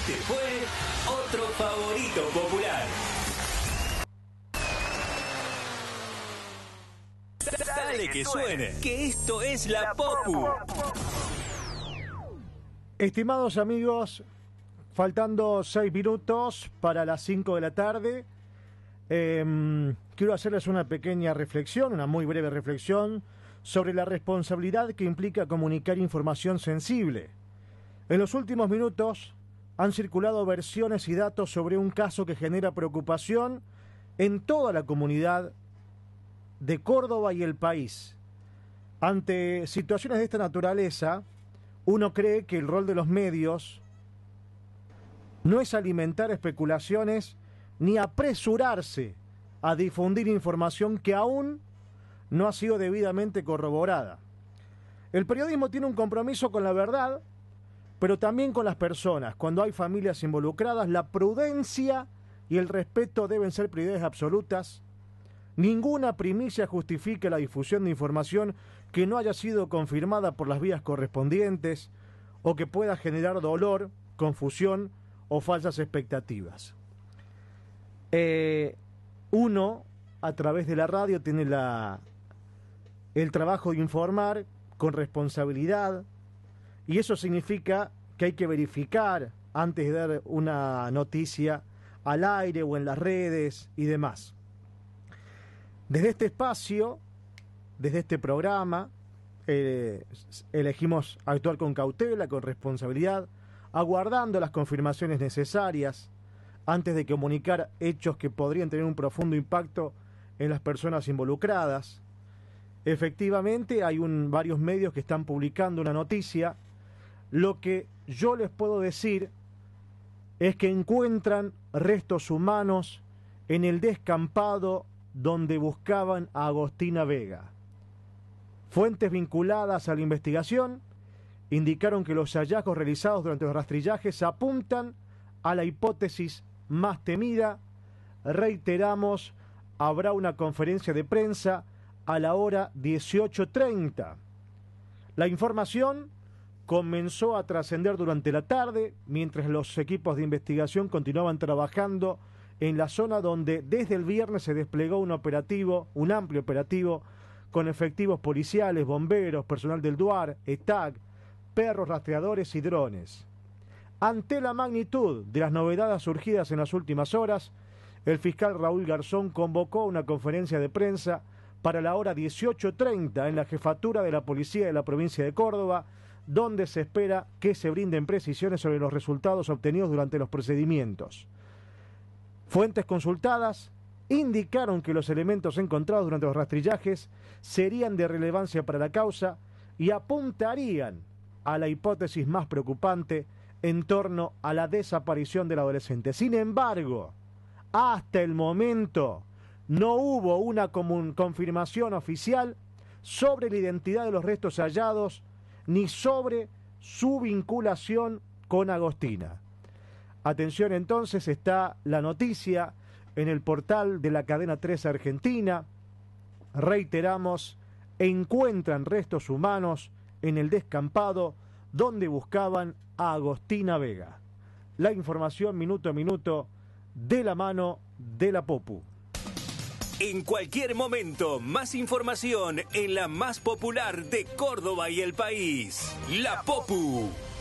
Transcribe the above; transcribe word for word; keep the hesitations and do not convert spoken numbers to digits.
Este fue otro favorito popular. Dale que suene, que esto es la Popu. Estimados amigos, faltando seis minutos para las cinco de la tarde, eh, quiero hacerles una pequeña reflexión, una muy breve reflexión, sobre la responsabilidad que implica comunicar información sensible. En los últimos minutos han circulado versiones y datos sobre un caso que genera preocupación en toda la comunidad de Córdoba y el país. Ante situaciones de esta naturaleza, uno cree que el rol de los medios no es alimentar especulaciones ni apresurarse a difundir información que aún no ha sido debidamente corroborada. El periodismo tiene un compromiso con la verdad, pero también con las personas. Cuando hay familias involucradas, la prudencia y el respeto deben ser prioridades absolutas. Ninguna primicia justifique la difusión de información que no haya sido confirmada por las vías correspondientes o que pueda generar dolor, confusión o falsas expectativas. Eh, uno, a través de la radio, tiene la, el trabajo de informar con responsabilidad, y eso significa que hay que verificar antes de dar una noticia al aire o en las redes y demás. Desde este espacio, desde este programa, eh, elegimos actuar con cautela, con responsabilidad, aguardando las confirmaciones necesarias antes de comunicar hechos que podrían tener un profundo impacto en las personas involucradas. Efectivamente, hay un, varios medios que están publicando una noticia. Lo que yo les puedo decir es que encuentran restos humanos en el descampado donde buscaban a Agostina Vega. Fuentes vinculadas a la investigación indicaron que los hallazgos realizados durante los rastrillajes apuntan a la hipótesis más temida. Reiteramos, habrá una conferencia de prensa a la hora dieciocho treinta. La información comenzó a trascender durante la tarde, mientras los equipos de investigación continuaban trabajando en la zona donde desde el viernes se desplegó un operativo, un amplio operativo, con efectivos policiales, bomberos, personal del DUAR, ETAC, perros rastreadores y drones. Ante la magnitud de las novedades surgidas en las últimas horas, el fiscal Raúl Garzón convocó una conferencia de prensa para la hora dieciocho treinta en la jefatura de la Policía de la provincia de Córdoba, donde se espera que se brinden precisiones sobre los resultados obtenidos durante los procedimientos. Fuentes consultadas indicaron que los elementos encontrados durante los rastrillajes serían de relevancia para la causa y apuntarían a la hipótesis más preocupante en torno a la desaparición del adolescente. Sin embargo, hasta el momento no hubo una confirmación oficial sobre la identidad de los restos hallados ni sobre su vinculación con Agostina. Atención, entonces, está la noticia en el portal de la cadena tres Argentina. Reiteramos, encuentran restos humanos en el descampado donde buscaban a Agostina Vega. La información minuto a minuto de la mano de la Popu. En cualquier momento, más información en la más popular de Córdoba y el país, la Popu.